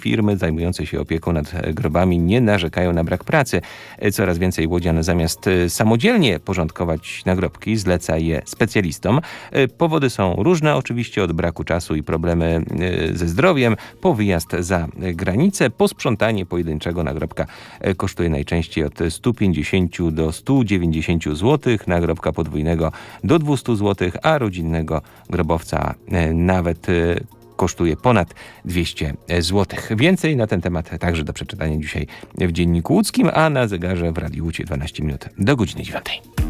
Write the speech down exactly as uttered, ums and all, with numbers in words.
Firmy zajmujące się opieką nad grobami nie narzekają na brak pracy. Coraz więcej łodzian zamiast samodzielnie porządkować nagrobki zleca je specjalistom. Powody są różne, oczywiście od braku czasu i problemy ze zdrowiem, po wyjazd za granicę. Posprzątanie pojedynczego nagrobka kosztuje najczęściej od stu pięćdziesięciu do stu dziewięćdziesięciu złotych, nagrobka podwójnego do dwustu złotych, a rodzinnego grobowca nawet kosztuje ponad dwieście złotych. Więcej na ten temat także do przeczytania dzisiaj w Dzienniku Łódzkim, a na zegarze w Radiu Łódź dwanaście minut do godziny dziewiątej.